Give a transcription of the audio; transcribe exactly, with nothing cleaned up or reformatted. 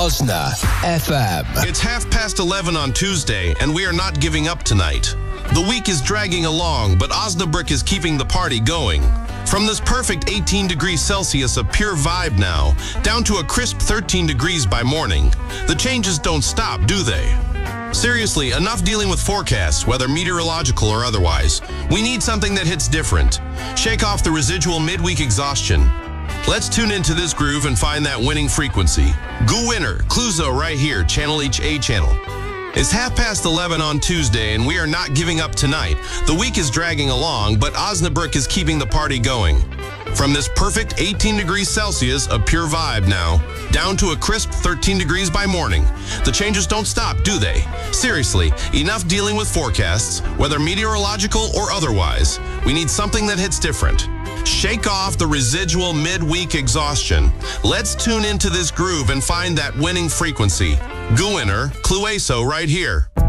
Osna F M. It's half past eleven on Tuesday, and we are not giving up tonight. The week is dragging along, but Osnabrück is keeping the party going. From this perfect eighteen degrees Celsius of pure vibe now, down to a crisp thirteen degrees by morning, the changes don't stop, do they? Seriously, enough dealing with forecasts, whether meteorological or otherwise. We need something that hits different. Shake off the residual midweek exhaustion. Let's tune into this groove and find that winning frequency. Go winner, Cluzo right here, Channel H A channel. It's half past eleven on Tuesday, and we are not giving up tonight. The week is dragging along, but Osnabrück is keeping the party going. From this perfect eighteen degrees Celsius of pure vibe now, down to a crisp thirteen degrees by morning. The changes don't stop, do they? Seriously, enough dealing with forecasts, whether meteorological or otherwise. We need something that hits different. Shake off the residual midweek exhaustion. Let's tune into this groove and find that winning frequency. Go winner, Clueso right here.